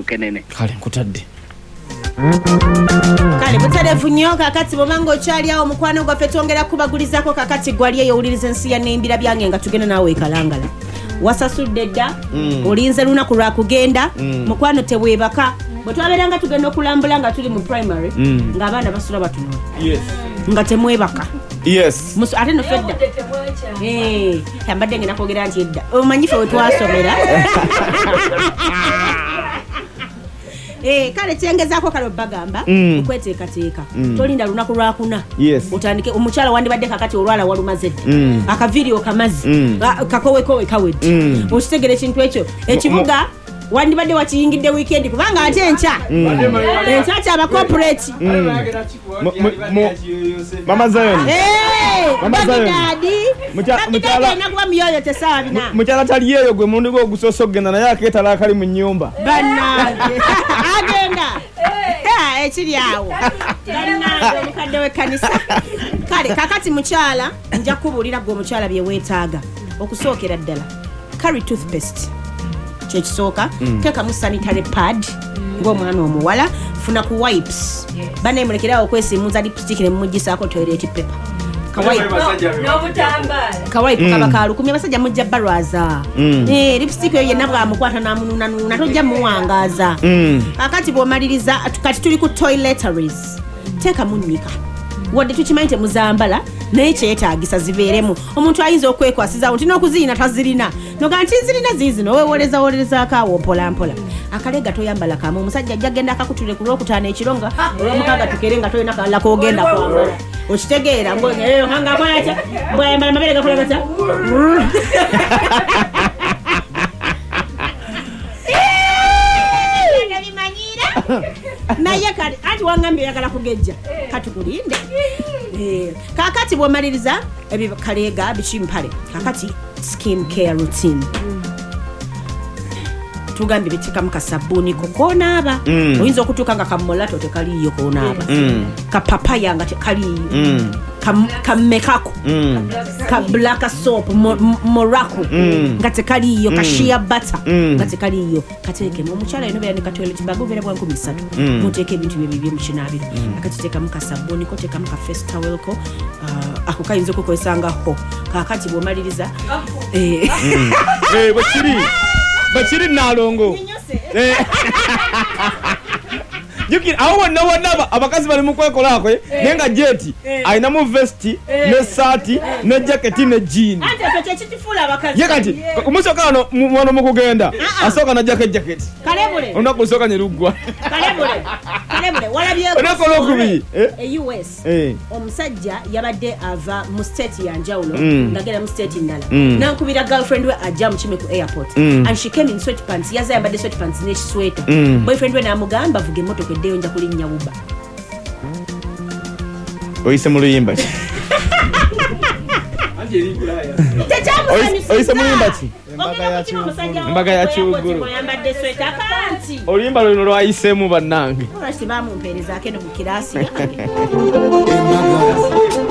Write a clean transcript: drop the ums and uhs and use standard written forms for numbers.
kenene kale nkutadde kale mutarevu nnyo kakati bw'obanga okyali awo mukwano gwaffe twongera kubagulizako kakati gwali eyo owuliriza ensi ya nembira byange nga tugenda naawe ekalangala wasasudde dda olinze lunaku lwakugenda mukwano teweebaka bwe twabeeranga tugenda okulambula nga tuli mu primary ng'abaana basula batunula nga temwebaka ate no fedda yambadde ngenda kwogera nti edda omanyi ffe we twasomera kale kyengezaako kale bagamba okweteekateeka tolinda lunaku lwakuna otandike omukyala wandibadde kakati olwala walumaze dda akaviiriyo kamazi kakowekowe kawedde okitegera ekintu ekyo ekibuga wandibadde wakiyingidde weekend kubanga ate enkya kyaba corporate Mama Zion nagwa myoyo tesabina mukyala taliyeyo gwe mundu gwo gusoso genda naye akeetala akali mu nnyumba bannange agenda ekiri awo bannange omukadde w'ekkanisa kale kakati mukyala nja kubuulira gwe omukyala bye weetaaga okusookera ddala curry toothpaste kyekisooka teekamu sanitary pad ng'omwana omuwala funa ku wipes baneemulekerawo okwesiimuza lipstick ne mumugisaako toilet paper kawaipu kaba ka 10 abasajja mujja balwaza lipstick eyo yenna bwamukwata namununanuuna tojja muwangaaza kakati bw'omaliriza kati tuli ku toiletries teeka munnyika wadde tukimanyi temuzambala naye kyetaagisa zibeeremu omuntu ayinza okwekwasizawo nti n'okuzirina tazirina noga nti nzirina ziizino wewolezawolezaako awo mpolampola akalega toyambala kamu omusajja ajja genda akakutule ku lwokutaano ekiro nga olwomukaaga tukere nga tolina kalala kogenda kwambala okitegeera ngangaakolatya bwayambala mabere gakolagata naye kale anti wangambye oyagala kugejja katukulinde kakati bw'omaliriza ebikaleega bikimpale kakati skin care routine tugambye bitekamu kasabbuuni kokonaaba oyinza okutuuka nga kamolato tekaliiyo konaaba kapapaya nga tekaliiyo kammekako ka black soap moraku nga tekaliiyo kashia butter nga tekaliiyo kateekemu omukyala yino beera ne katoilet bag obeera bwa 3 muteeka ebintu bye mukinaabiro akakiteekamu kasabbuuni ko teekamu ka face towel ko ako kayinza okukolesangaho kakati bw'omaliriza bakiri nalongo jukira awo wonna abakazi bali mu kwekolaako naye nga jeti ayinamu vesti ne saati ne jaketi ne jean ye kati omusooka wano mukugenda asooka na jaketi olunaku lusooka ne luggwa olunaku olwokubiri US omusajja yabadde ava mu state yanjawulo ngagenda mu state ndala nankubira girlfriend we ajja mu kime ku airport and she came in sweatpants yaza yambadde sweatpants n'ekisweta boyfriend we namugamba vuga emmotoka eddeyo nja kulinnya wuba oyise mu luyimba ki oyise mu luyimba ki embaga ya kyugulu oluyimba luno lwayisemu bannange bamumpeerezaako eno mu kiraasi yange